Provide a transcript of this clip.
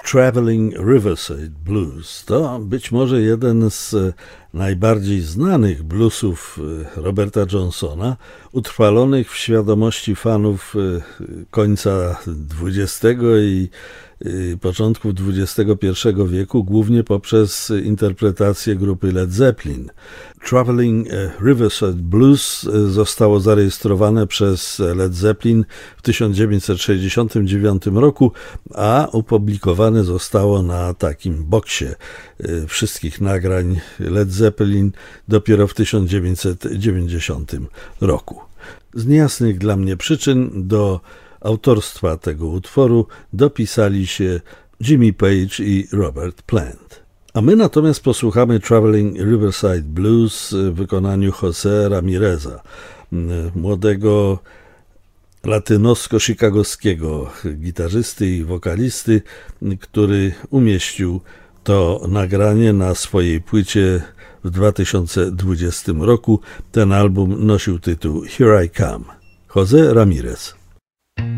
Traveling Riverside Blues to być może jeden z najbardziej znanych bluesów Roberta Johnsona, utrwalonych w świadomości fanów końca XX i początków XXI wieku, głównie poprzez interpretację grupy Led Zeppelin. Traveling Riverside Blues zostało zarejestrowane przez Led Zeppelin w 1969 roku, a opublikowane zostało na takim boksie wszystkich nagrań Led Zeppelin dopiero w 1990 roku. Z niejasnych dla mnie przyczyn do autorstwa tego utworu dopisali się Jimmy Page i Robert Plant. A my natomiast posłuchamy Traveling Riverside Blues w wykonaniu José Ramireza, młodego latynosko-chicagowskiego gitarzysty i wokalisty, który umieścił to nagranie na swojej płycie w 2020 roku. Ten album nosił tytuł Here I Come. José Ramirez.